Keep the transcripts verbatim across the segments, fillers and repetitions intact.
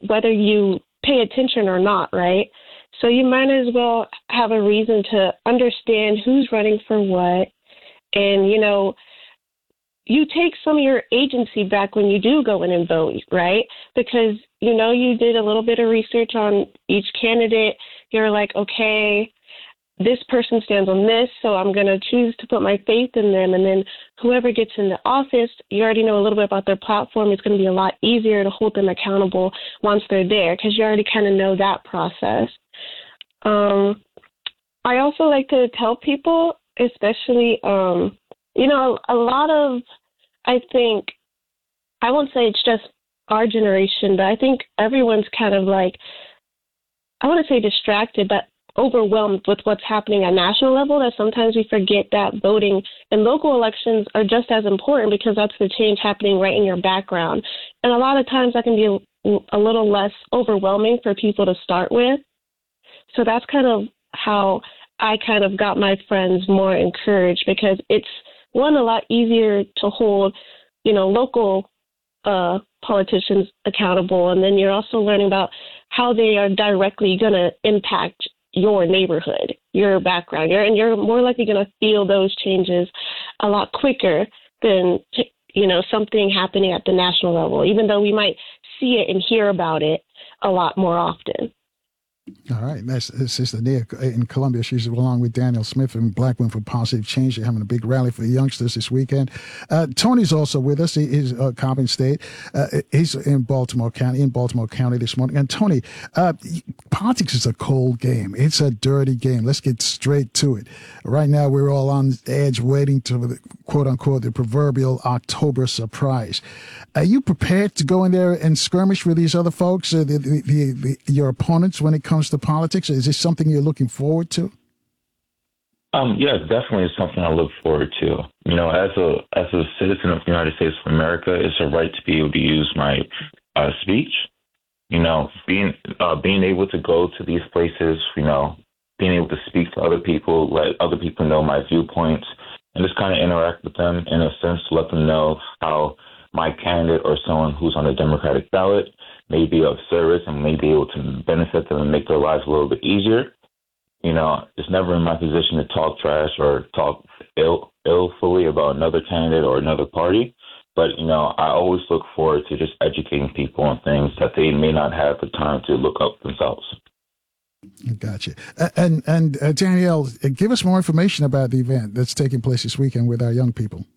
whether you pay attention or not, right? So you might as well have a reason to understand who's running for what. And, you know, you take some of your agency back when you do go in and vote, right? Because, you know, you did a little bit of research on each candidate. You're like, okay, this person stands on this, so I'm going to choose to put my faith in them. And then whoever gets into office, you already know a little bit about their platform. It's going to be a lot easier to hold them accountable once they're there because you already kind of know that process. Um, I also like to tell people, especially, um, you know, a lot of, I think, I won't say it's just our generation, but I think everyone's kind of like, I want to say distracted, but overwhelmed with what's happening at national level, that sometimes we forget that voting and local elections are just as important because that's the change happening right in your background. And a lot of times that can be a, a little less overwhelming for people to start with. So that's kind of how I kind of got my friends more encouraged because it's, one, a lot easier to hold, you know, local uh, politicians accountable. And then you're also learning about how they are directly going to impact your neighborhood, your background, you're, and you're more likely going to feel those changes a lot quicker than, you know, something happening at the national level, even though we might see it and hear about it a lot more often. All right. That's, that's Sister Nia in Columbia. She's along with Daniel Smith and Black Women for Positive Change. They're having a big rally for the youngsters this weekend. Uh, Tony's also with us. He, he's uh, Coppin State. Uh, he's in Baltimore County, in Baltimore County this morning. And Tony, uh, politics is a cold game. It's a dirty game. Let's get straight to it. Right now, we're all on edge waiting to, quote unquote, the proverbial October surprise. Are you prepared to go in there and skirmish with these other folks, uh, the, the, the, the, your opponents, when it comes to politics? Is this something you're looking forward to? Um, yeah, definitely something I look forward to. You know, as a as a citizen of the United States of America, it's a right to be able to use my uh, speech. You know, being uh, being able to go to these places, you know, being able to speak to other people, let other people know my viewpoints, and just kind of interact with them in a sense to let them know how my candidate or someone who's on the Democratic ballot may be of service and may be able to benefit them and make their lives a little bit easier. You know, it's never in my position to talk trash or talk ill, illfully about another candidate or another party. But, you know, I always look forward to just educating people on things that they may not have the time to look up themselves. Gotcha. And, and uh, Danielle, give us more information about the event that's taking place this weekend with our young people.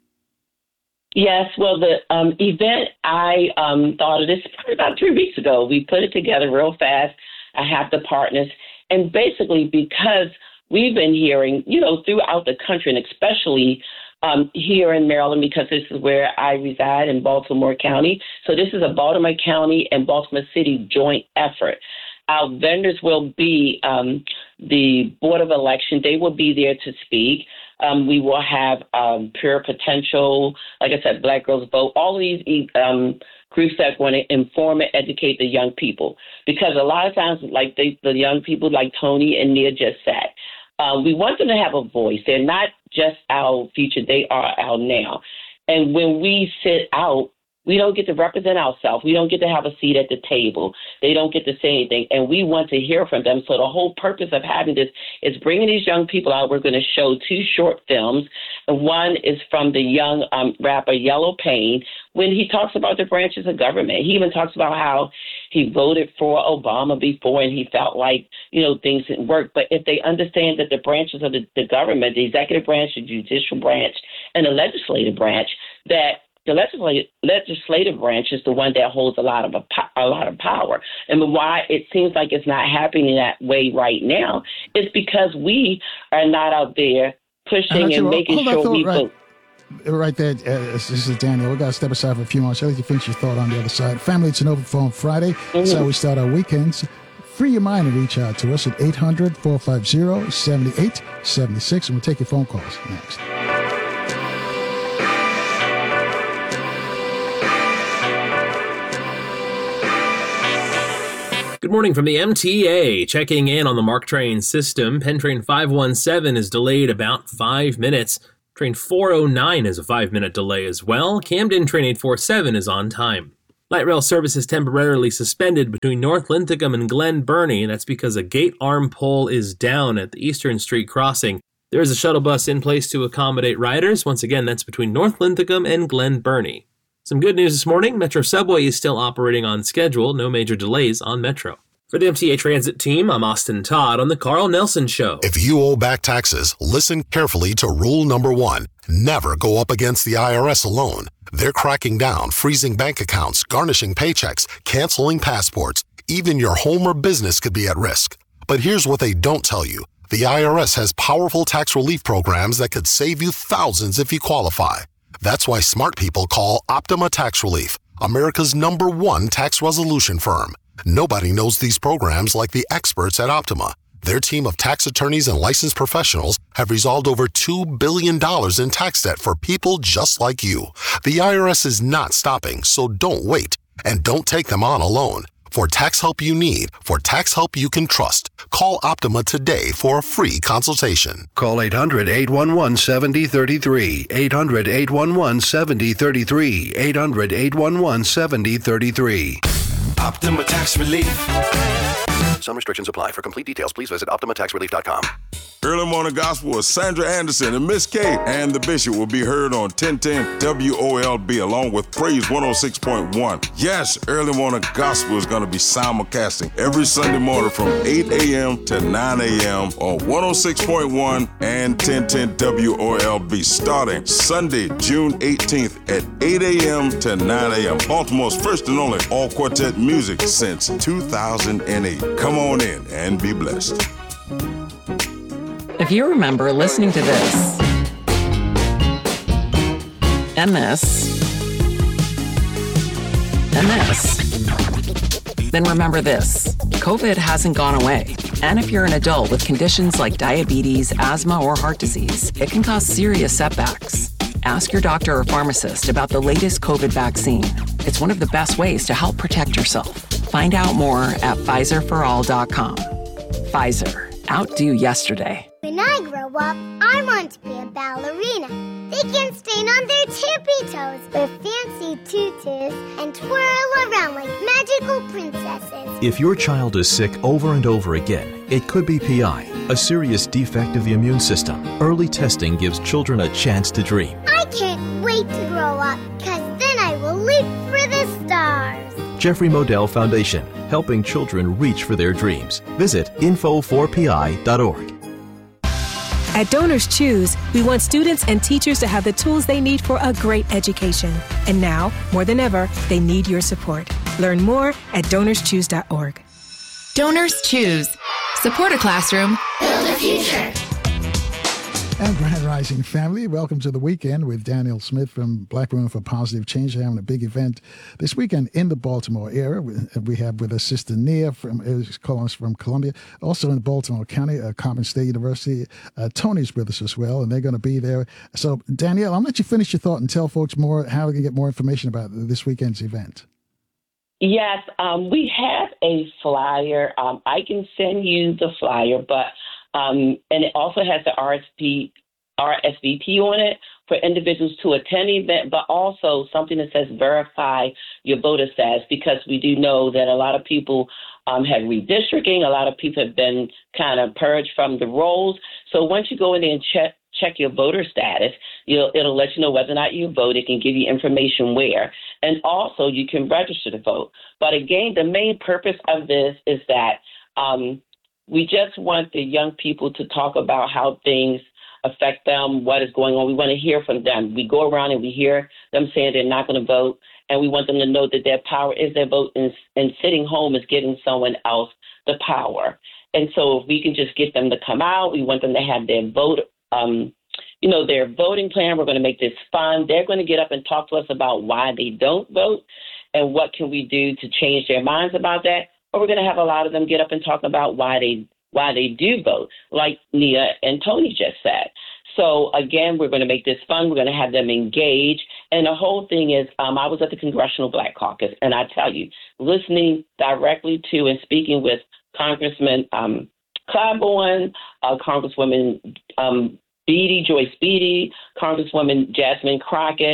Yes, well, the um, event, I um, thought of this probably about three weeks ago. We put it together real fast. I have the partners. And basically because we've been hearing, you know, throughout the country, and especially um, here in Maryland, because this is where I reside in Baltimore County. So this is a Baltimore County and Baltimore City joint effort. Our vendors will be um, the Board of Election. They will be there to speak. Um, we will have um, Pure Potential, like I said, Black Girls Vote, all of these um, groups that want to inform and educate the young people. Because a lot of times, like they, the young people like Tony and Nia just said, um, we want them to have a voice. They're not just our future, they are our now. And when we sit out, we don't get to represent ourselves. We don't get to have a seat at the table. They don't get to say anything. And we want to hear from them. So the whole purpose of having this is bringing these young people out. We're going to show two short films. And one is from the young um, rapper Yellow Pain, when he talks about the branches of government. He even talks about how he voted for Obama before and he felt like, you know, things didn't work. But if they understand that the branches of the, the government, the executive branch, the judicial branch, and the legislative branch, that the legislative legislative branch is the one that holds a lot of a, a lot of power. And why it seems like it's not happening that way right now is because we are not out there pushing and making sure we vote. Right there, uh, this is Daniel. We got to step aside for a few moments. I'll let you finish your thought on the other side. Family, it's an Open Phone Friday. Mm-hmm. That's how we start our weekends. Free your mind and reach out to us at eight hundred, four five zero, seven eight seven six, and we'll take your phone calls next. Good morning from the M T A. Checking in on the MARC train system. Penn Train five one seven is delayed about five minutes. Train four oh nine has a five-minute delay as well. Camden Train eight four seven is on time. Light rail service is temporarily suspended between North Linthicum and Glen Burnie, and that's because a gate arm pole is down at the Eastern Street crossing. There is a shuttle bus in place to accommodate riders. Once again, that's between North Linthicum and Glen Burnie. Some good news this morning. Metro Subway is still operating on schedule. No major delays on Metro. For the M T A Transit team, I'm Austin Todd on The Carl Nelson Show. If you owe back taxes, listen carefully to rule number one. Never go up against the I R S alone. They're cracking down, freezing bank accounts, garnishing paychecks, canceling passports. Even your home or business could be at risk. But here's what they don't tell you. The I R S has powerful tax relief programs that could save you thousands if you qualify. That's why smart people call Optima Tax Relief, America's number one tax resolution firm. Nobody knows these programs like the experts at Optima. Their team of tax attorneys and licensed professionals have resolved over two billion dollars in tax debt for people just like you. The I R S is not stopping, so don't wait. And don't take them on alone. For tax help you need, for tax help you can trust, call Optima today for a free consultation. Call eight hundred, eight one one, seven zero three three, eight hundred, eight one one, seven zero three three, eight hundred, eight one one, seven zero three three. Optima Tax Relief. Some restrictions apply. For complete details, please visit optima tax relief dot com. Early Morning Gospel with Sandra Anderson and Miss Kate and the Bishop will be heard on ten ten W O L B along with Praise one oh six point one. Yes, Early Morning Gospel is going to be simulcasting every Sunday morning from eight a.m. to nine a.m. on one oh six point one and ten ten W O L B starting Sunday, June eighteenth at eight a.m. to nine a.m. Baltimore's first and only all-quartet music since two thousand eight. Come on in and be blessed. If you remember listening to this, and this, and this, then remember this. COVID hasn't gone away. And if you're an adult with conditions like diabetes, asthma, or heart disease, it can cause serious setbacks. Ask your doctor or pharmacist about the latest COVID vaccine. It's one of the best ways to help protect yourself. Find out more at Pfizer for all dot com. Pfizer. Outdo yesterday. When I grow up, I want to be a ballerina. They can stand on their tippy toes with fancy tutus and twirl around like magical princesses. If your child is sick over and over again, it could be P I, a serious defect of the immune system. Early testing gives children a chance to dream. I can't wait to grow up, because then I will leap for the stars. Jeffrey Modell Foundation, helping children reach for their dreams. Visit info four p i dot org. At Donors Choose, we want students and teachers to have the tools they need for a great education. And now, more than ever, they need your support. Learn more at donors choose dot org. Donors Choose. Support a classroom. Build a future. And Grand Rising family, welcome to the weekend with Daniel Smith from Black Women for Positive Change. They're having a big event this weekend in the Baltimore area. We have with us Sister Nia from calling us from Columbia, also in Baltimore County, uh, Coppin State University. Uh, Tony's with us as well, and they're going to be there. So, Danielle, I'll let you finish your thought and tell folks more how we can get more information about this weekend's event. Yes, um, we have a flyer. Um, I can send you the flyer, but Um, and it also has the R S P, R S V P on it for individuals to attend the event, but also something that says verify your voter status, because we do know that a lot of people um, have redistricting. A lot of people have been kind of purged from the rolls. So once you go in there and check check your voter status, you'll, it'll let you know whether or not you vote. It can give you information where. And also you can register to vote. But again, the main purpose of this is that um, we just want the young people to talk about how things affect them, what is going on. We want to hear from them. We go around and we hear them saying they're not going to vote, and we want them to know that their power is their vote, and, and sitting home is giving someone else the power. And so if we can just get them to come out, we want them to have their vote, um, you know, their voting plan. We're going to make this fun. They're going to get up and talk to us about why they don't vote and what can we do to change their minds about that. Or we're going to have a lot of them get up and talk about why they why they do vote, like Nia and Tony just said. So, again, we're going to make this fun. We're going to have them engage. And the whole thing is, um, I was at the Congressional Black Caucus, and I tell you, listening directly to and speaking with Congressman um, Claiborne, uh, Congresswoman um, Beatty, Joyce Beatty, Congresswoman Jasmine Crockett,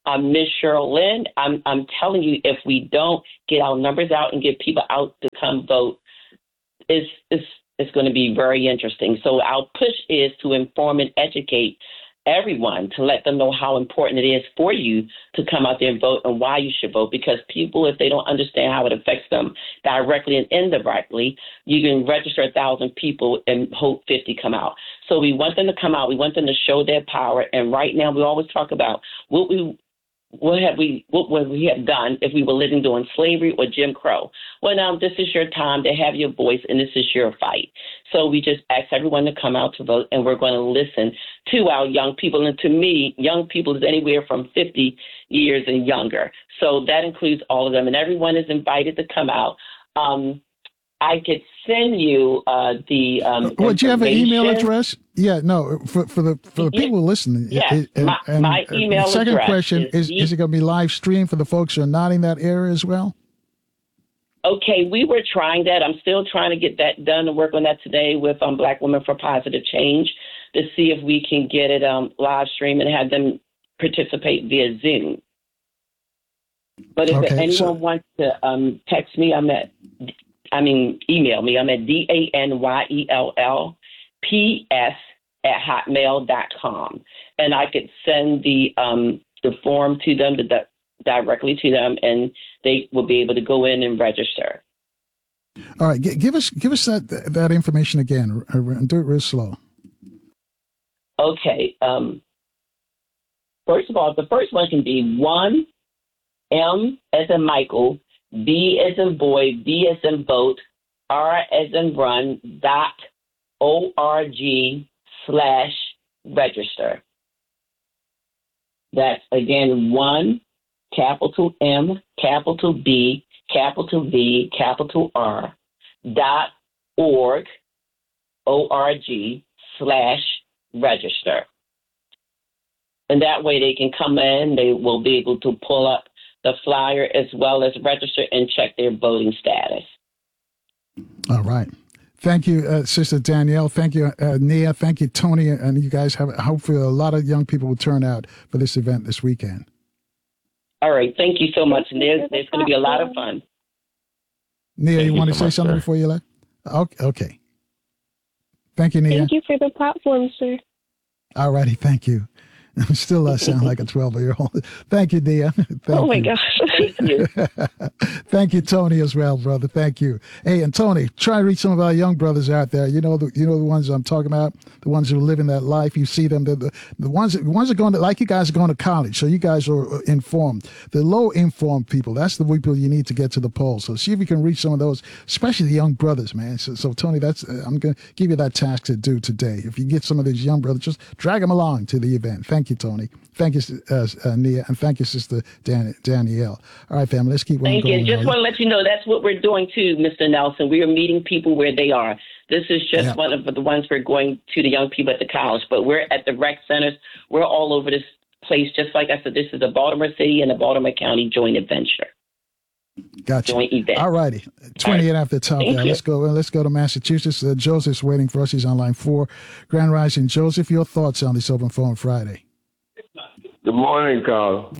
Um, Miz Cheryl Lynn, I'm, I'm telling you, if we don't get our numbers out and get people out to come vote, it's, it's, it's going to be very interesting. So our push is to inform and educate everyone, to let them know how important it is for you to come out there and vote and why you should vote. Because people, if they don't understand how it affects them directly and indirectly, you can register a thousand people and hope fifty come out. So we want them to come out. We want them to show their power. And right now, we always talk about what we What have we what would we have done if we were living during slavery or Jim Crow? Well, now this is your time to have your voice, and this is your fight. So we just ask everyone to come out to vote, and we're going to listen to our young people. And to me, young people is anywhere from fifty years and younger. So that includes all of them, and everyone is invited to come out. Um, I could send you uh, the um, well, do you have an email address? Yeah, no, for, for the for the people listening. Yes, it, and, my, and my email the second address question is, is, is it going to be live streamed for the folks who are not in that area as well? Okay, we were trying that. I'm still trying to get that done and work on that today with um, Black Women for Positive Change to see if we can get it um, live stream and have them participate via Zoom. But if Okay, anyone so- wants to um, text me, I'm at, I mean, email me. I'm at D A N Y E L L P S at hotmail dot com. And I could send the um, the form to them, to the, directly to them, and they will be able to go in and register. All right, g- give us give us that that information again, and do it real slow. Okay. Um, first of all, the first one can be one M as in Michael, B as in boy, V as in vote, R as in run, dot org slash register. That's again one, capital M, capital B, capital V, capital R, dot org, O R G slash register. And that way they can come in, they will be able to pull up the flyer as well as register and check their voting status. All right. Thank you, uh, Sister Danielle. Thank you, uh, Nia. Thank you, Tony. And you guys have, hopefully a lot of young people will turn out for this event this weekend. All right. Thank you so much. And there's, there's going to be a lot of fun. Nia, Thank you you want to so say much, something sir. before you left? Okay. okay. Thank you, Nia. Thank you for the platform, sir. All righty. Thank you. Still uh, sound like a twelve-year-old. Thank you, Nia. Thank Oh, my you. gosh. Thank you. Thank you, Tony, as well, brother. Thank you. Hey, and Tony, try to reach some of our young brothers out there. You know the you know the ones I'm talking about, the ones who are living that life. You see them, the the, the ones the ones that are going to, like you guys are going to college, so you guys are informed. The low informed people, that's the people you need to get to the polls. So see if you can reach some of those, especially the young brothers, man. So, so Tony, that's uh, I'm going to give you that task to do today. If you get some of these young brothers, just drag them along to the event. Thank you, Tony. Thank you, uh, uh, Nia, and thank you, Sister Dan- Danielle. All right, family, let's keep on Thank going. you. Just want to let you know that's what we're doing too, Mister Nelson. We are meeting people where they are. This is just Yeah. one of the ones we're going to the young people at the college, but we're at the rec centers. We're all over this place. Just like I said, this is a Baltimore City and a Baltimore County joint adventure. Gotcha. Joint event. All righty. twenty-eight after the top. Thank Now, you. let's go. Let's go to Massachusetts. Uh, Joseph's waiting for us. He's on line four. Grand Rising, Joseph. Your thoughts on this open phone Friday? Good morning, Carl.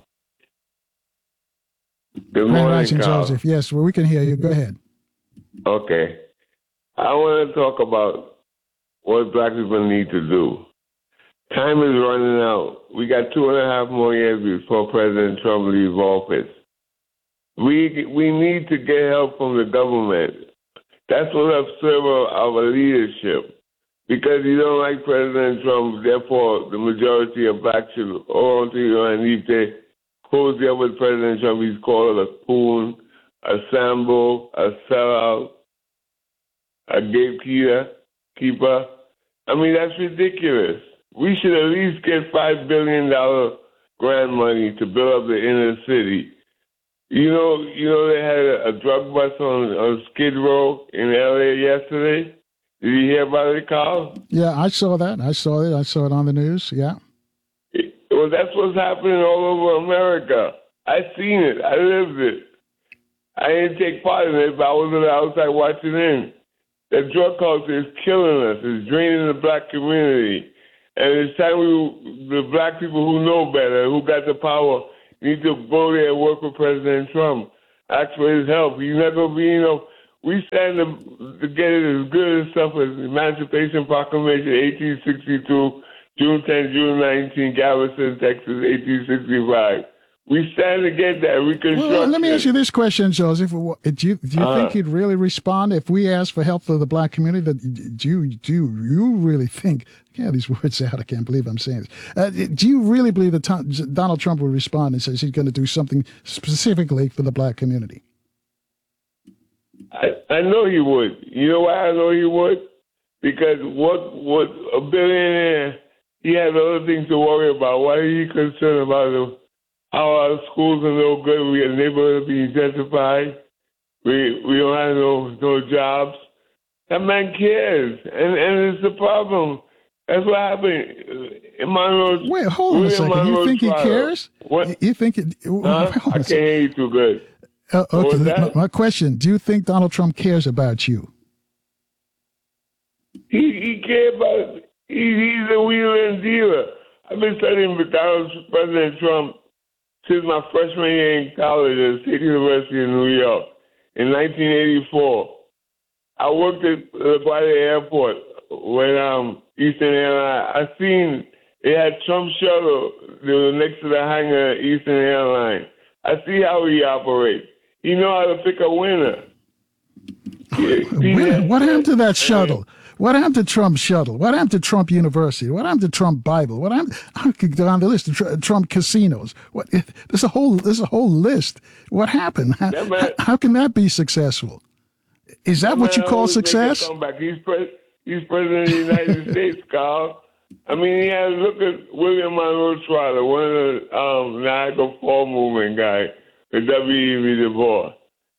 Good Grand morning, Rising, Carl. Joseph. Yes, well, we can hear you. Go ahead. Okay. I want to talk about what black people need to do. Time is running out. We got two and a half more years before President Trump leaves office. We we need to get help from the government. That's what upsets our leadership. Because you don't like President Trump, therefore the majority of blacks should hold on to you, and if they cozy up with President Trump, he's called a coon, a Sambo, a sellout, a gatekeeper. Keeper. I mean, that's ridiculous. We should at least get five billion dollars grant money to build up the inner city. You know, you know they had a, a drug bust on, on Skid Row in L A yesterday. Did you hear about it, Carl? Yeah, I saw that. I saw it. I saw it on the news. Yeah. Well, that's what's happening all over America. I seen it. I lived it. I didn't take part in it, but I was on the outside watching in. The drug culture is killing us. It's draining the black community. And it's time we, the black people who know better, who got the power, need to go there and work with President Trump. Ask for his help. He's not going to be, you know, we stand to, to get it as good as stuff as Emancipation Proclamation, eighteen sixty-two, June tenth, June nineteenth, Galveston, Texas, eighteen sixty-five. We stand to get that Reconstruction. Well, let me ask you this question, Joseph. Do you, do you uh, think he'd really respond if we asked for help for the black community? That do you, do you really think, yeah, these words out, I can't believe I'm saying this. Uh, do you really believe that Tom, Donald Trump will respond and says he's going to do something specifically for the black community? I, I know he would. You know why I know he would? Because what what a billionaire, he has other things to worry about. Why are you concerned about the, how our schools are no good? We have neighborhoods being gentrified. We we don't have no no jobs. That man cares, and and it's the problem. That's what happened. Emmanuel, Wait, hold on a second. Emmanuel You think trial. he cares? What? You think it? Huh? I can't hear you too good. Uh, okay, my, my question, do you think Donald Trump cares about you? He he cares about, he, he's a wheeler and dealer. I've been studying with Donald President Trump since my freshman year in college at State University in New York in nineteen eighty-four. I worked at LaGuardia Airport when um, Eastern Airlines, I seen it had Trump shuttle that was next to the hangar at Eastern Airlines. I see how he operates. He know how to pick a winner. Where, what happened to that shuttle? What happened to Trump's shuttle? What happened to Trump University? What happened to Trump Bible? What happened? I could go on the list. Tr- Trump casinos. What? There's a whole. There's a whole list. What happened? How, how, how can that be successful? Is that, that what you call success? He's, pres- he's president of the United States, Carl. I mean, he has look at William Monroe Trotter, one of the um, Niagara Fall movement guys, the W E B Du Bois.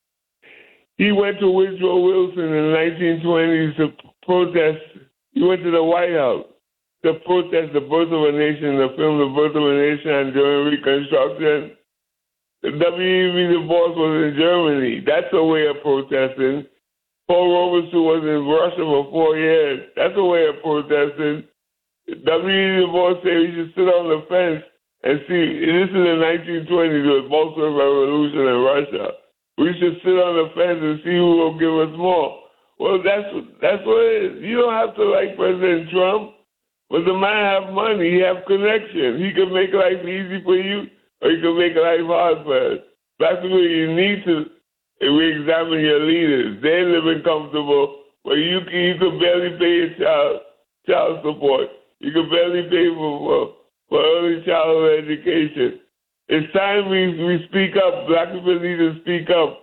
He went to Woodrow Wilson in the nineteen twenties to protest. He went to the White House to protest the birth of a nation, the film The Birth of a Nation, and during Reconstruction. The W E B Du Bois was in Germany. That's a way of protesting. Paul Robeson was in Russia for four years. That's a way of protesting. W E B Du Bois said we should sit on the fence and see. This is the nineteen twenties with Bolshevik Revolution in Russia. We should sit on the fence and see who will give us more. Well, that's that's what it is. You don't have to like President Trump, but the man have money. He have connections. He can make life easy for you, or he can make life hard for us. That's what you need to re-examine your leaders. They're living comfortable, but you can, you can barely pay your child child support. You can barely pay for, for, for early childhood education. It's time we, we speak up. Black people need to speak up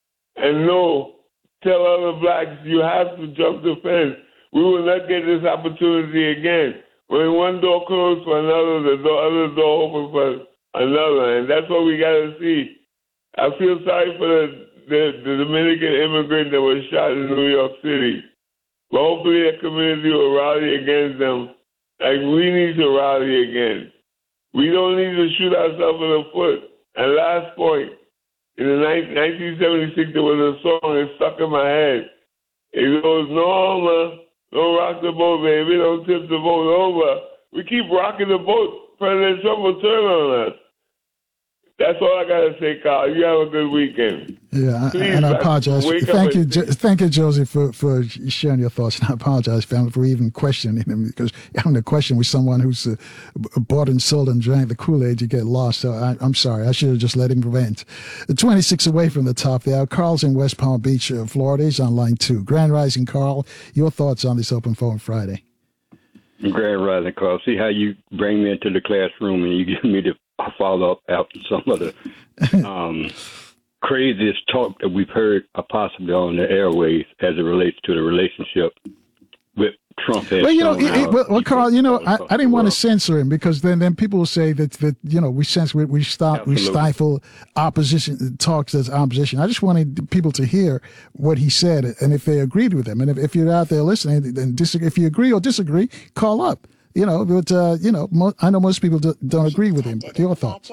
and know, tell other blacks, you have to jump the fence. We will not get this opportunity again. When one door closed for another, the door, other door open for another, and that's what we got to see. I feel sorry for the, the, the Dominican immigrant that was shot in New York City. But hopefully that community will rally against them like we need to rally again. We don't need to shoot ourselves in the foot. And last point, in the nineteen seventy-six, there was a song that stuck in my head. It goes, Norma, don't rock the boat, baby, don't tip the boat over. We keep rocking the boat, President Trump will turn on us. That's all I got to say, Carl. You have a good weekend. Yeah, Please, and I apologize. Thank you, jo- thank you, Josie, for, for sharing your thoughts. And I apologize, family, for even questioning him, because having a question with someone who's uh, bought and sold and drank the Kool-Aid, you get lost. So I, I'm sorry. I should have just let him vent. twenty-six away from the top there. Carl's in West Palm Beach, uh, Florida. He's on line two. Grand Rising, Carl. Your thoughts on this open phone Friday? Grand Rising, Carl. See how you bring me into the classroom and you give me the follow up after some of the um, craziest talk that we've heard, uh, possibly on the airways, as it relates to the relationship with Trump. Well, you know, it, it, well, well, Carl, you know, I, I didn't want to censor him because then, then people will say that, that you know, we censor, we, we stop, Absolutely. we stifle opposition talks as opposition. I just wanted people to hear what he said and if they agreed with him. And if, if you're out there listening, then disagree, if you agree or disagree, call up. You know, but, uh, you know, mo- I know most people do, don't agree with him. Your thoughts?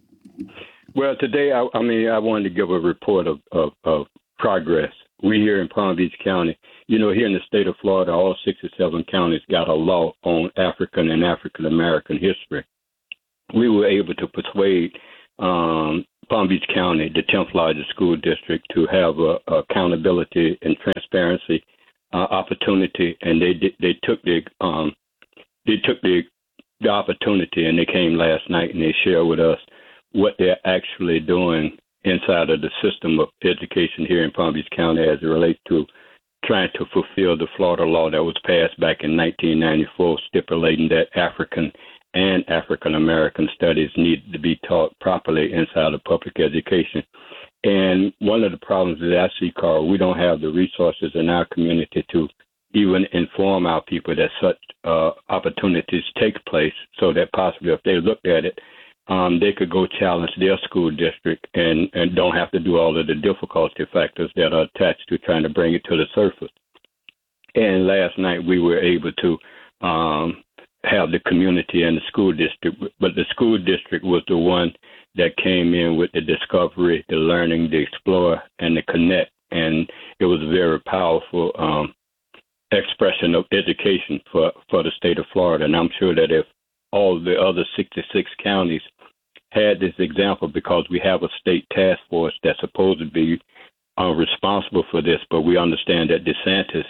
Well, today, I, I mean, I wanted to give a report of, of, of progress. We here in Palm Beach County, you know, here in the state of Florida, all sixty-seven counties got a law on African and African-American history. We were able to persuade um, Palm Beach County, the tenth largest school district, to have a, a accountability and transparency uh, opportunity, and they they took the um, they took the the opportunity, and they came last night and they shared with us what they're actually doing inside of the system of education here in Palm Beach County as it relates to trying to fulfill the Florida law that was passed back in nineteen ninety-four, stipulating that African and African American studies needed to be taught properly inside of public education. And one of the problems that I see, Carl, we don't have the resources in our community to even inform our people that such uh, opportunities take place, so that possibly if they looked at it, um, they could go challenge their school district and, and don't have to do all of the difficulty factors that are attached to trying to bring it to the surface. And last night we were able to um, have the community and the school district, but the school district was the one that came in with the discovery, the learning, the explore, and the connect. And it was a very powerful um, expression of education for, for the state of Florida. And I'm sure that if all the other sixty-six counties had this example, because we have a state task force that's supposed to be uh, responsible for this, but we understand that DeSantis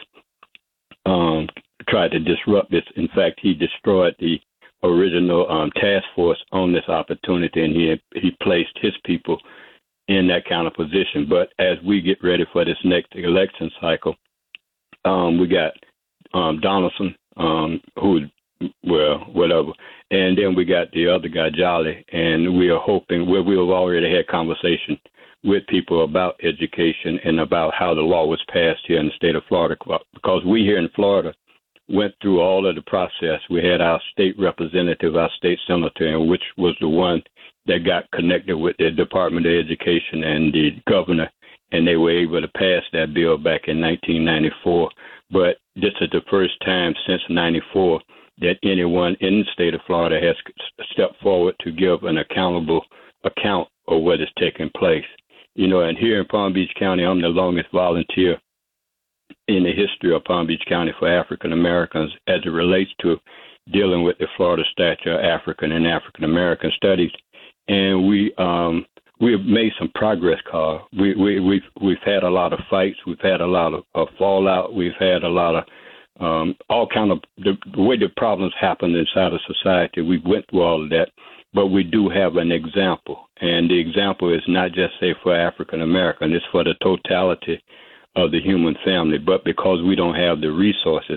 um, tried to disrupt this. In fact, he destroyed the original um, task force on this opportunity, and he he placed his people in that kind of position. But as we get ready for this next election cycle, um, we got um, Donaldson, um, who, well, whatever, and then we got the other guy, Jolly, and we are hoping, well, we have already had conversation with people about education and about how the law was passed here in the state of Florida, because we here in Florida went through all of the process. We had our state representative, our state senator, which was the one that got connected with the Department of Education and the governor, and they were able to pass that bill back in nineteen ninety-four. But this is the first time since ninety-four that anyone in the state of Florida has stepped forward to give an accountable account of what is taking place. You know, and here in Palm Beach County, I'm the longest volunteer in the history of Palm Beach County for African Americans as it relates to dealing with the Florida Statute of African and African American Studies. And we um, we have made some progress, Carl. We, we, we've, we've had a lot of fights. We've had a lot of, of fallout. We've had a lot of um, all kind of the, the way the problems happen inside of society. We went through all of that, but we do have an example. And the example is not just, say, for African American. It's for the totality of the human family. But because we don't have the resources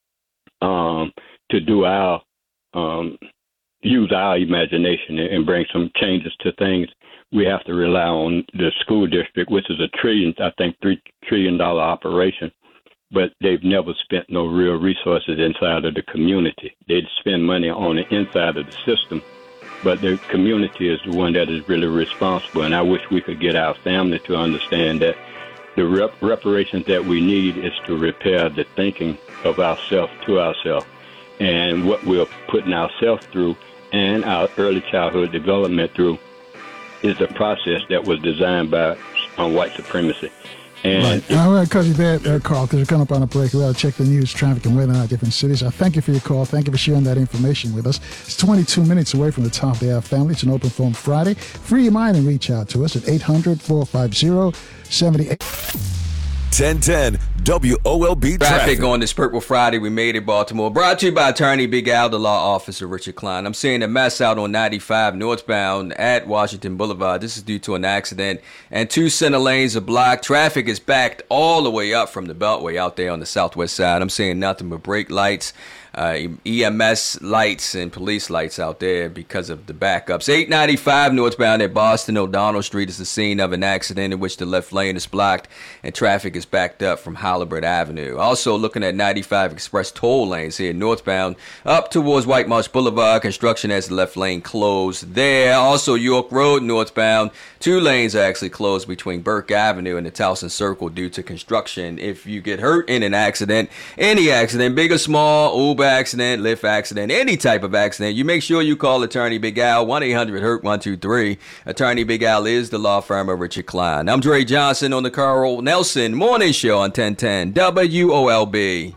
um, to do our um, use our imagination and bring some changes to things, we have to rely on the school district, which is a trillion, I think, three trillion dollar operation. But they've never spent no real resources inside of the community. They'd spend money on the inside of the system, but the community is the one that is really responsible. And I wish we could get our family to understand that the rep- reparations that we need is to repair the thinking of ourselves to ourselves, and what we're putting ourselves through and our early childhood development through is a process that was designed by on white supremacy. And right. All right, because you're there, uh, Carl, because we're coming up on a break. We'll check the news, traffic, and weather in our different cities. I thank you for your call. Thank you for sharing that information with us. It's twenty-two minutes away from the top of the hour, family. It's an open phone Friday. Free your mind and reach out to us at eight hundred, four five zero, seven eight. ten ten W O L B Traffic. Traffic on this Purple Friday. We made it, Baltimore. Brought to you by Attorney Big Al, the law officer Richard Klein. I'm seeing a mess out on ninety-five northbound at Washington Boulevard. This is due to an accident, and two center lanes are blocked. Traffic is backed all the way up from the Beltway out there on the southwest side. I'm seeing nothing but brake lights, uh, E M S lights, and police lights out there because of the backups. eight ninety-five northbound at Boston O'Donnell Street is the scene of an accident in which the left lane is blocked and traffic is backed up from Holabird Avenue. Also looking at ninety-five express toll lanes here northbound up towards White Marsh Boulevard. Construction has the left lane closed there. Also York Road northbound, two lanes are actually closed between Burke Avenue and the Towson Circle due to construction. If you get hurt in an accident, any accident, big or small, Uber accident, Lyft accident, any type of accident, you make sure you call Attorney Big Al, one eight hundred hurt one two three. Attorney Big Al is the law firm of Richard Klein. I'm Dre Johnson on the Carl Nelson Morning Show on ten ten W O L B.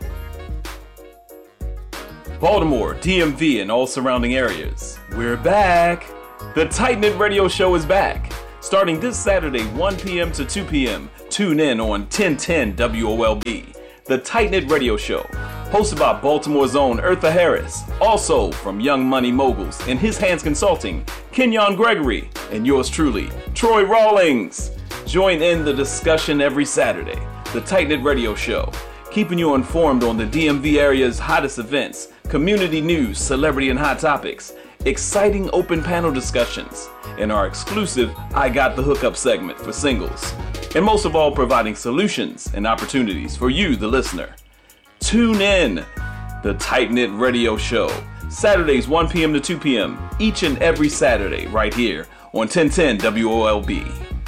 Baltimore, D M V, and all surrounding areas. We're back. The Tight Knit Radio Show is back. Starting this Saturday, one p.m. to two p.m., tune in on ten ten W O L B. The Tight Knit Radio Show, hosted by Baltimore's own Eartha Harris. Also from Young Money Moguls and His Hands Consulting, Kenyon Gregory, and yours truly, Troy Rawlings. Join in the discussion every Saturday. The Tight Knit Radio Show, keeping you informed on the D M V area's hottest events, community news, celebrity and hot topics, exciting open panel discussions, and our exclusive I Got the Hookup segment for singles. And most of all, providing solutions and opportunities for you, the listener. Tune in. The Tight Knit Radio Show, Saturdays one p.m. to two p.m. each and every Saturday right here on ten ten W O L B.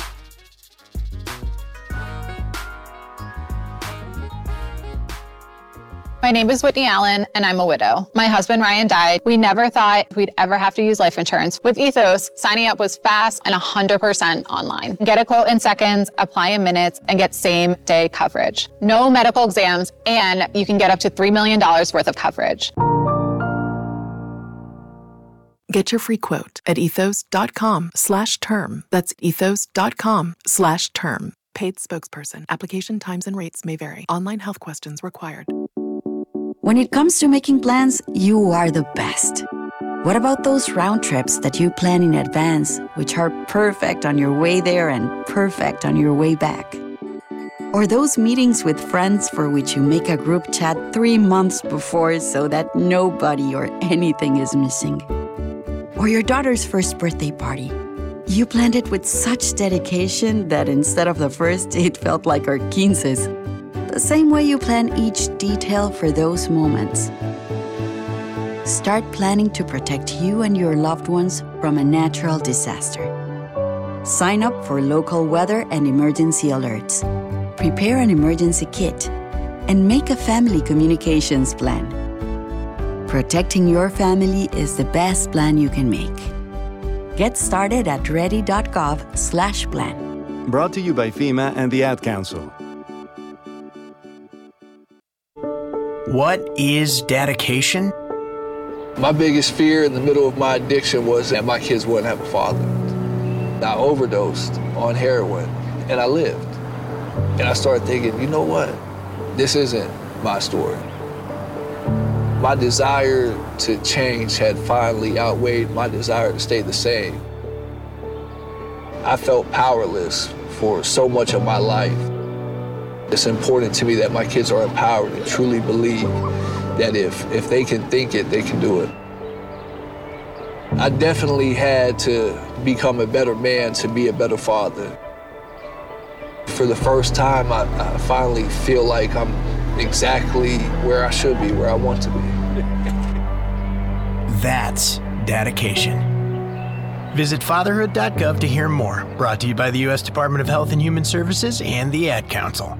My name is Whitney Allen, and I'm a widow. My husband, Ryan, died. We never thought we'd ever have to use life insurance. With Ethos, signing up was fast and one hundred percent online. Get a quote in seconds, apply in minutes, and get same-day coverage. No medical exams, and you can get up to three million dollars worth of coverage. Get your free quote at ethos.com slash term. That's ethos.com slash term. Paid spokesperson. Application times and rates may vary. Online health questions required. When it comes to making plans, you are the best. What about those round trips that you plan in advance, which are perfect on your way there and perfect on your way back? Or those meetings with friends for which you make a group chat three months before so that nobody or anything is missing? Or your daughter's first birthday party. You planned it with such dedication that instead of the first, it felt like our quinces. The same way you plan each detail for those moments. Start planning to protect you and your loved ones from a natural disaster. Sign up for local weather and emergency alerts. Prepare an emergency kit. And make a family communications plan. Protecting your family is the best plan you can make. Get started at ready.gov slash plan. Brought to you by FEMA and the Ad Council. What is dedication? My biggest fear in the middle of my addiction was that my kids wouldn't have a father. I overdosed on heroin, and I lived. And I started thinking, you know what? This isn't my story. My desire to change had finally outweighed my desire to stay the same. I felt powerless for so much of my life. It's important to me that my kids are empowered and truly believe that if, if they can think it, they can do it. I definitely had to become a better man to be a better father. For the first time, I, I finally feel like I'm exactly where I should be, where I want to be. That's dedication. Visit fatherhood dot gov to hear more. Brought to you by the U S Department of Health and Human Services and the Ad Council.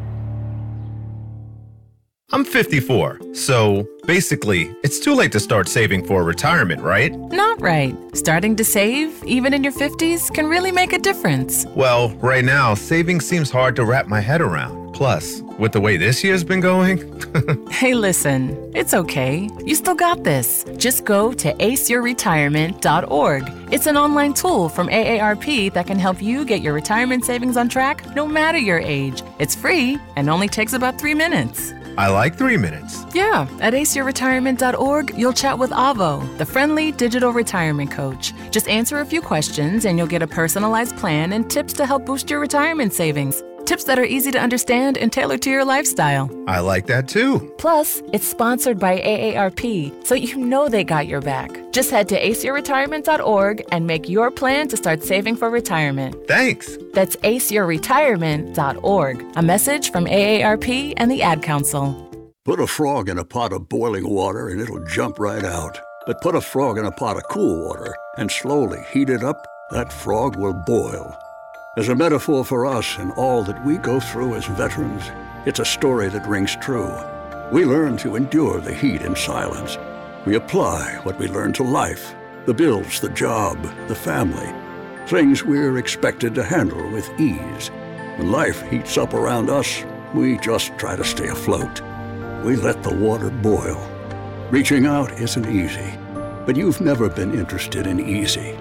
I'm fifty-four, so basically, it's too late to start saving for retirement, right? Not right. Starting to save, even in your fifties, can really make a difference. Well, right now, saving seems hard to wrap my head around. Plus, with the way this year's been going... Hey, listen, it's okay. You still got this. Just go to ace your retirement dot org. It's an online tool from A A R P that can help you get your retirement savings on track no matter your age. It's free and only takes about three minutes. I like three minutes. Yeah, at ace your retirement dot org, you'll chat with Avo, the friendly digital retirement coach. Just answer a few questions and you'll get a personalized plan and tips to help boost your retirement savings. Tips that are easy to understand and tailored to your lifestyle. I like that too. Plus, it's sponsored by A A R P, so you know they got your back. Just head to ace your retirement dot org and make your plan to start saving for retirement. Thanks. That's ace your retirement dot org. A message from A A R P and the Ad Council. Put a frog in a pot of boiling water and it'll jump right out. But put a frog in a pot of cool water and slowly heat it up, that frog will boil. As a metaphor for us and all that we go through as veterans, it's a story that rings true. We learn to endure the heat in silence. We apply what we learn to life, the bills, the job, the family, things we're expected to handle with ease. When life heats up around us, we just try to stay afloat. We let the water boil. Reaching out isn't easy, but you've never been interested in easy.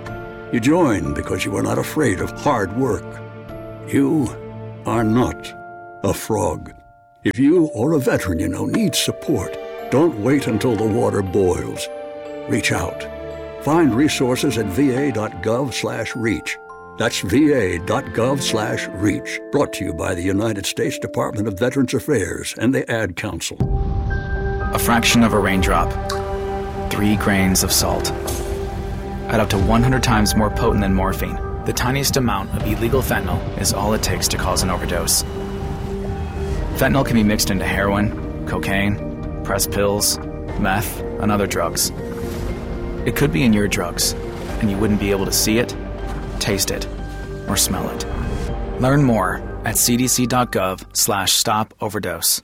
You join because you are not afraid of hard work. You are not a frog. If you or a veteran you know needs support, don't wait until the water boils. Reach out. Find resources at va.gov slash reach. That's va.gov slash reach. Brought to you by the United States Department of Veterans Affairs and the Ad Council. A fraction of a raindrop. Three grains of salt. At up to one hundred times more potent than morphine, the tiniest amount of illegal fentanyl is all it takes to cause an overdose. Fentanyl can be mixed into heroin, cocaine, pressed pills, meth, and other drugs. It could be in your drugs, and you wouldn't be able to see it, taste it, or smell it. Learn more at cdc.gov slash stop overdose.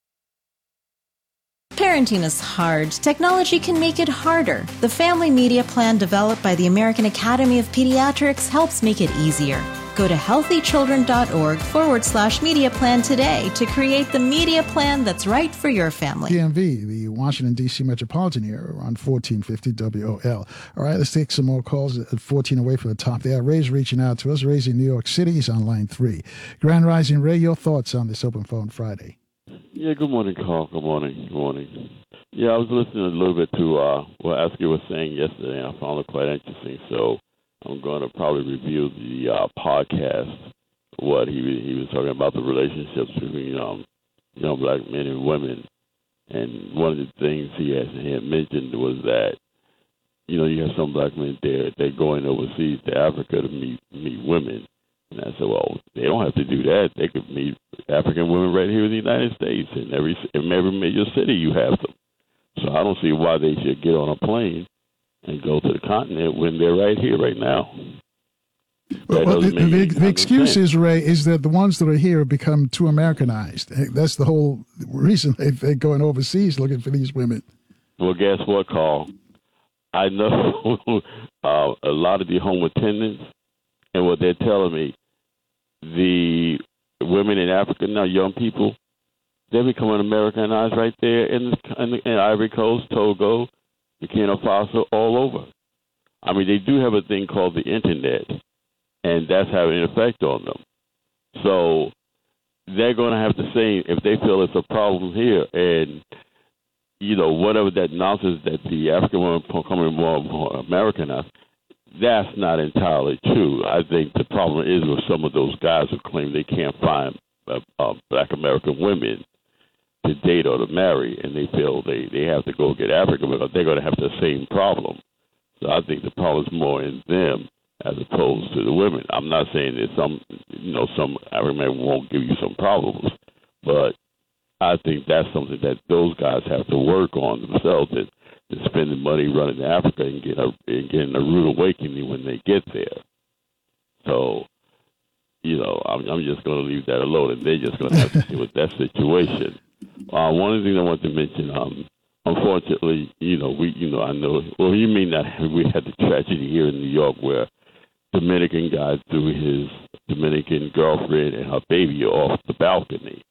Parenting is hard. Technology can make it harder. The Family Media Plan developed by the American Academy of Pediatrics helps make it easier. Go to healthychildren.org forward slash media plan today to create the media plan that's right for your family. D M V, the Washington, D C metropolitan area, on fourteen fifty W O L. All right, let's take some more calls at fourteen away from the top there. Ray's reaching out to us. Ray's in New York City. He's on line three. Grand Rising, Ray, your thoughts on this Open Phone Friday? Yeah, good morning, Carl. Good morning. Good morning. Yeah, I was listening a little bit to uh, what Askew was saying yesterday, and I found it quite interesting. So I'm going to probably review the uh, podcast, what he he was talking about, the relationships between um, young black men and women. And one of the things he had, he had mentioned was that, you know, you have some black men there, they're going overseas to Africa to meet meet women. And I said, well, they don't have to do that. They could meet African women right here in the United States. In every, in every major city you have them. So I don't see why they should get on a plane and go to the continent when they're right here, right now. Well, well, the, the, the excuse is, Ray, is that the ones that are here have become too Americanized. That's the whole reason they, they're going overseas looking for these women. Well, guess what, Carl? I know uh, a lot of the home attendants, and what they're telling me, the women in Africa now, young people, they're becoming Americanized right there in the, in the in Ivory Coast, Togo, Burkina Faso, all over. I mean, they do have a thing called the internet, and that's having an effect on them. So they're going to have to say, if they feel it's a problem here, and, you know, whatever that nonsense that the African women becoming more, more Americanized, that's not entirely true. I think the problem is with some of those guys who claim they can't find uh, uh, black American women to date or to marry, and they feel they, they have to go get African women, they're going to have the same problem. So I think the problem is more in them as opposed to the women. I'm not saying that some, you know, some African men won't give you some problems, but I think that's something that those guys have to work on themselves, and, and spending money running to Africa and, get a, and getting a rude awakening when they get there. So, you know, I'm, I'm just going to leave that alone, and they're just going to have to deal with that situation. Uh, one of the things I want to mention, um, unfortunately, you know, we, you know, I know, well, you mean that we had the tragedy here in New York where Dominican guy threw his Dominican girlfriend and her baby off the balcony.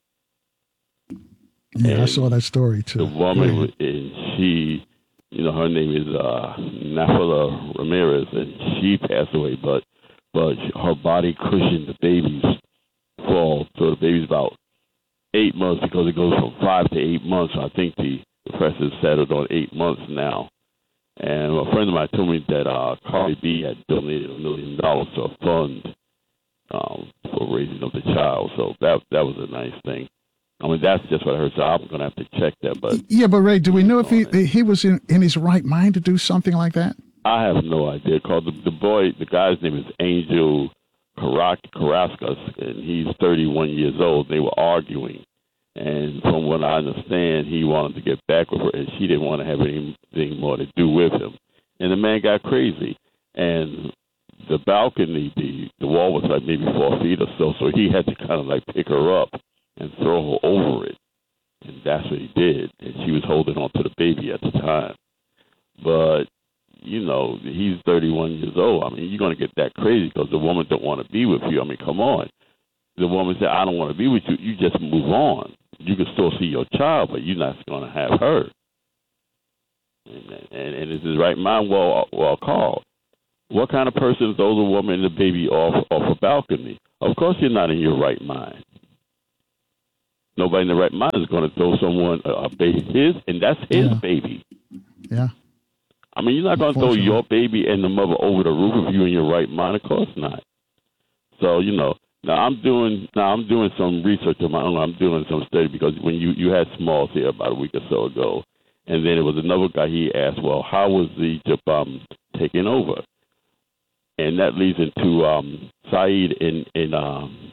Yeah, and I saw that story too. The woman, yeah. and she, you know, her name is uh, Nafala Ramirez, and she passed away, but but her body cushioned the baby's fall, so the baby's about eight months because it goes from five to eight months. So I think the, the press has settled on eight months now. And a friend of mine told me that uh, Cardi B had donated a million dollars to a fund um, for raising of the child. So that that was a nice thing. I mean, that's just what I heard. So I'm going to have to check that. But yeah, but Ray, do we know if he he was in, in his right mind to do something like that? I have no idea. Called the, the boy, the guy's name is Angel Carrascas, and he's thirty-one years old. They were arguing, and from what I understand, he wanted to get back with her, and she didn't want to have anything more to do with him. And the man got crazy, and the balcony, the the wall was like maybe four feet or so, so he had to kind of like pick her up and throw her over it, and that's what he did. And she was holding on to the baby at the time, but you know, he's thirty-one years old. I mean, you're going to get that crazy because the woman don't want to be with you. I mean, come on. The woman said, I don't want to be with you. You just move on. You can still see your child, but you're not going to have her. And, and, and it's his right mind, well, well called. What kind of person throws a woman and the baby off off a balcony? Of course, you're not in your right mind. Nobody in the right mind is going to throw someone a, a baby his, and that's his Yeah. baby. Yeah. I mean, you're not going to throw your baby and the mother over the roof if you're in your right mind. Of course not. So you know, now I'm doing now I'm doing some research on my own. I'm doing some study because when you you had Smalls here about a week or so ago, and then it was another guy. He asked, well, how was Egypt um, taken over? And that leads into um, Saeed in in um,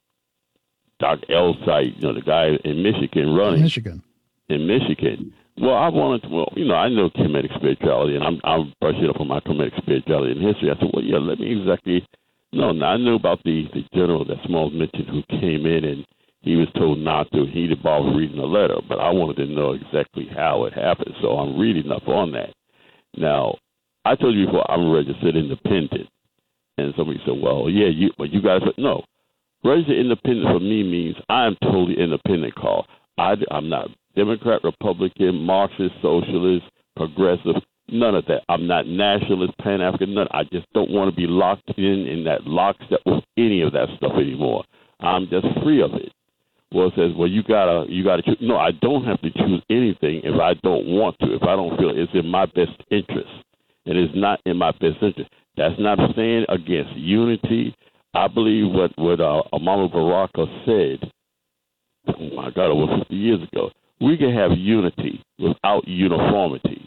Doctor El Said, you know, the guy in Michigan running. Michigan. In Michigan. Well, I wanted to, well, you know, I know Kemetic spirituality, and I'm I'm brushing up on my Kemetic spirituality and history. I said, well, yeah, let me exactly. No, no, I knew about the, the general that Smalls mentioned who came in and he was told not to. He did bother reading the letter, but I wanted to know exactly how it happened, so I'm reading up on that. Now, I told you before, I'm a registered independent. And somebody said, well, yeah, you, but you guys, no. Registered independent for me means I'm totally independent, Carl. I, I'm not Democrat, Republican, Marxist, Socialist, Progressive, none of that. I'm not nationalist, Pan-African, none. I just don't want to be locked in in that lockstep with any of that stuff anymore. I'm just free of it. Well, it says, well, you gotta, you gotta choose. No, I don't have to choose anything if I don't want to, if I don't feel it's in my best interest. It is not in my best interest. That's not saying against unity. I believe what, what uh, Amama Baraka said, oh my God, over fifty years ago, we can have unity without uniformity.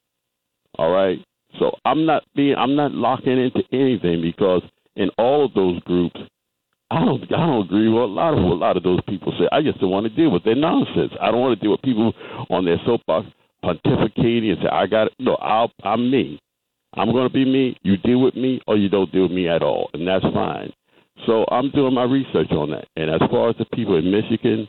All right? So I'm not being, I'm not locking into anything because in all of those groups, I don't, I don't agree with a lot of what a lot of those people say. I just don't want to deal with their nonsense. I don't want to deal with people on their soapbox pontificating and say, I got it. No, I'll, I'm me. I'm going to be me. You deal with me or you don't deal with me at all, and that's fine. So I'm doing my research on that. And as far as the people in Michigan,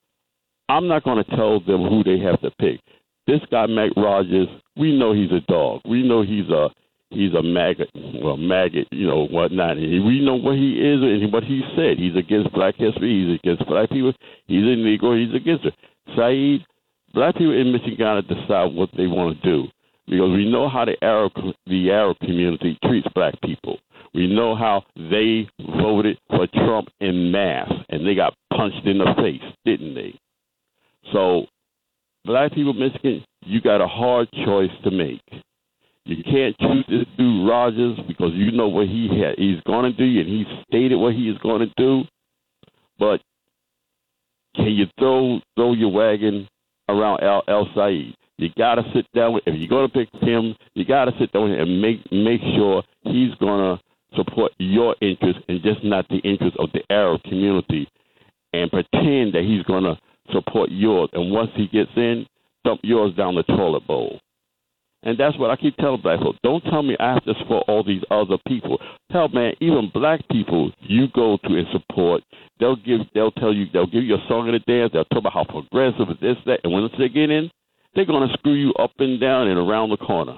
I'm not going to tell them who they have to pick. This guy, Mac Rogers, we know he's a dog. We know he's a he's a maggot, well, maggot, you know, whatnot. And we know what he is and what he said. He's against black history. He's against black people. He's a Negro. He's against it. Saeed, black people in Michigan got to decide what they want to do because we know how the Arab the Arab community treats black people. We know how they voted for Trump en masse, and they got punched in the face, didn't they? So, black people in Michigan, you got a hard choice to make. You can't choose this dude Rogers because you know what he had, he's going to do, and he stated what he is going to do. But can you throw throw your wagon around El, El Said? You got to sit down with, if you're going to pick him, you got to sit down with him and make make sure he's going to support your interests and just not the interests of the Arab community, and pretend that he's going to support yours. And once he gets in, dump yours down the toilet bowl. And that's what I keep telling black folks. Don't tell me I have to support all these other people. Tell, man, even black people you go to and support, they'll give, they'll tell you, they'll give you a song and a dance. They'll talk about how progressive is this, that. And when they get in, they're going to screw you up and down and around the corner.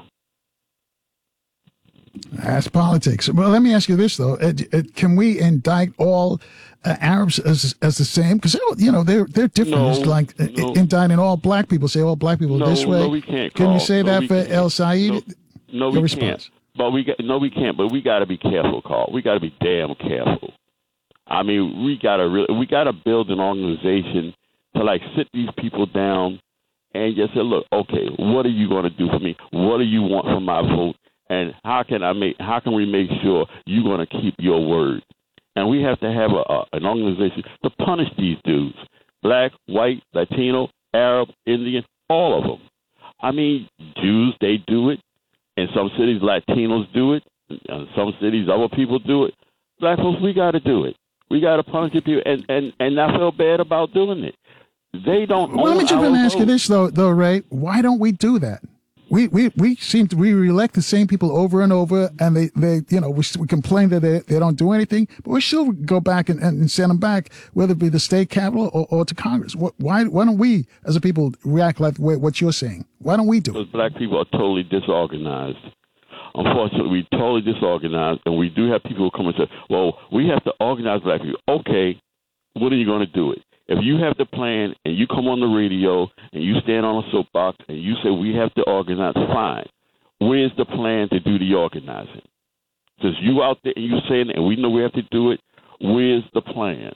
That's politics. Well, let me ask you this, though. Uh, uh, can we indict all uh, Arabs as as the same? Because, you know, they're they're different. No, it's like uh, no. indicting all black people, say all black people No, this way. no, we can't, Can you Carl. say No, that we for can't. El Said? No, no Your we response. can't. But we got, no, we can't. But we got to be careful, Carl. We got to be damn careful. I mean, we got to really, we got to build an organization to like sit these people down and just say, look, okay, what are you going to do for me? What do you want from my vote? And how can I make? How can we make sure you're going to keep your word? And we have to have a, a, an organization to punish these dudes: black, white, Latino, Arab, Indian, all of them. I mean, Jews, they do it. In some cities, Latinos do it. In some cities, other people do it. Black folks, we got to do it. We got to punish the people and, and, and not feel bad about doing it. They don't. Well, let me own just our ask you vote. this, though, though, Ray. Why don't we do that? We we we seem to we elect the same people over and over, and they, they you know we, we complain that they, they don't do anything, but we still go back and, and send them back, whether it be the state capitol or, or to Congress. What, why why don't we as a people react like what you're saying? Why don't we do it? Because black people are totally disorganized. Unfortunately, we're totally disorganized, and we do have people who come and say, well, we have to organize black people. Okay, what are you going to do it? If you have the plan and you come on the radio and you stand on a soapbox and you say we have to organize, fine. Where's the plan to do the organizing? Since you out there and you saying it, and we know we have to do it, where's the plan?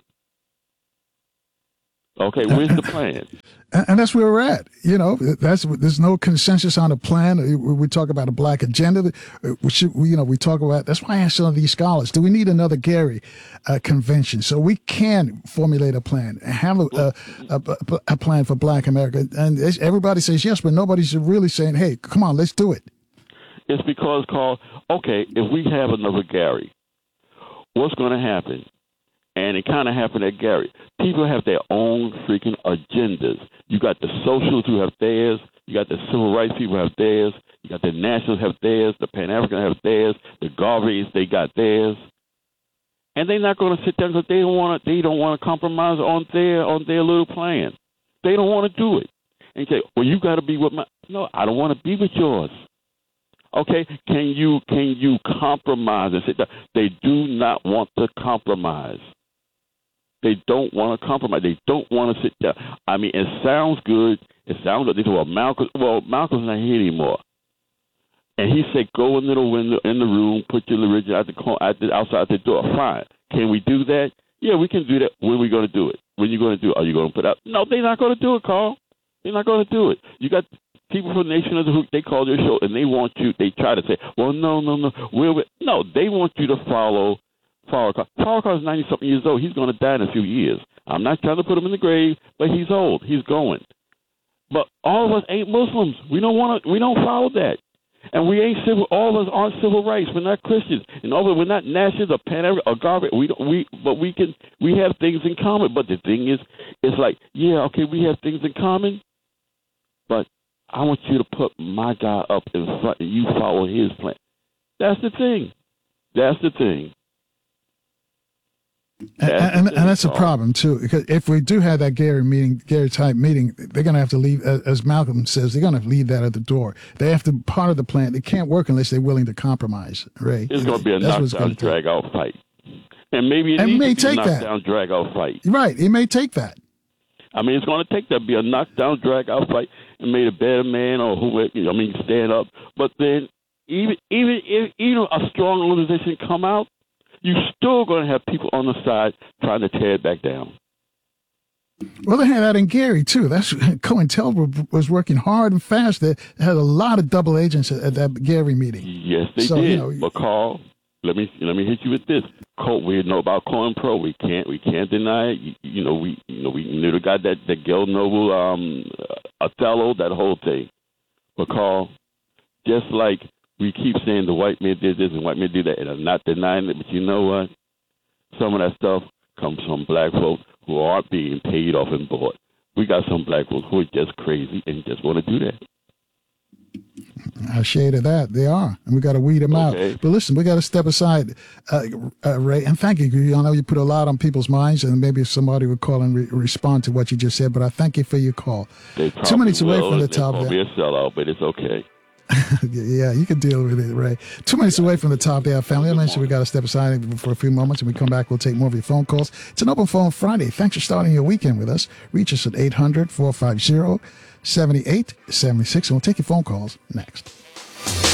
Okay, where's the plan? And, and that's where we're at. You know, that's there's no consensus on a plan. We talk about a black agenda. We should, we, you know, we talk about. That's why I asked some of these scholars: do we need another Gary uh, convention so we can formulate a plan and have a, a, a, a plan for Black America? And everybody says yes, but nobody's really saying, "Hey, come on, let's do it." It's because, Carl, okay, if we have another Gary, what's going to happen? And it kind of happened at Gary. People have their own freaking agendas. You got the socialists who have theirs. You got the civil rights people who have theirs. You got the nationalists have theirs. The Pan-Africans have theirs. The Garveys, they got theirs. And they're not going to sit there because they don't want to. They don't want to compromise on their on their little plan. They don't want to do it. And you say, "Well, you got to be with my." No, I don't want to be with yours. Okay, can you can you compromise and sit down? They do not want to compromise. They don't want to compromise. They don't want to sit down. I mean, it sounds good. It sounds like they say, well, Malcolm, well, Malcolm's not here anymore. And he said, go in the window in the room, put your original at the, at the outside the door. Fine. Can we do that? Yeah, we can do that. When are we going to do it? When are you going to do it? Are you going to put out? No, they're not going to do it, Carl. They're not going to do it. You got people from Nation of the Hoop, they call their show, and they want you, they try to say, well, no, no, no. We're with, no, they want you to follow Farrakhan. Farrakhan is ninety-something years old. He's going to die in a few years. I'm not trying to put him in the grave, but he's old. He's going. But all of us ain't Muslims. We don't want to. We don't follow that, and we ain't civil. All of us aren't civil rights. We're not Christians, and all of us, we're not nationalists or Pan-African or Garvey. We don't. We but we can. We have things in common. But the thing is, it's like, yeah, okay, we have things in common, but I want you to put my guy up in front, and you follow his plan. That's the thing. That's the thing. And, and, and that's a problem too, because if we do have that Gary meeting, Gary type meeting, they're going to have to leave, as Malcolm says, they're going to leave that at the door. They have to part of the plan. It can't work unless they're willing to compromise. Right? It's going to be a knockdown, drag out fight, and maybe it, it needs may to be take a knockdown, that. drag out fight. Right? It may take that. I mean, it's going to take that be a knockdown, drag out fight, and maybe a better man or who, I mean, stand up. But then, even even if even a strong organization come out, you're still going to have people on the side trying to tear it back down. Well, they had that in Gary, too. That's COINTEL was working hard and fast. They had a lot of double agents at, at that Gary meeting. Yes, they so, did. You know, but, Carl, let me let me hit you with this. We know about COINPRO. We can't we can't deny it. You, you know, we you know we knew the guy that, that Gail Noble, um, Othello, that whole thing. But, Carl, just like we keep saying the white man did this and white men did that, and I'm not denying it, but you know what? Some of that stuff comes from black folks who aren't being paid off and bought. We got some black folks who are just crazy and just want to do that. A shade of that, they are, and we got to weed them okay. out. But listen, we got to step aside, uh, uh, Ray, and thank you. I know you put a lot on people's minds, and maybe somebody would call and re- respond to what you just said. But I thank you for your call. Two minutes away from the top. It's going to be a sellout, but it's okay. Yeah, you can deal with it, Ray. Two minutes away from the top there, family. I mentioned we got to step aside for a few moments. When we come back, we'll take more of your phone calls. It's an open phone Friday. Thanks for starting your weekend with us. Reach us at eight hundred, four five zero, seven eight seven six, and we'll take your phone calls next.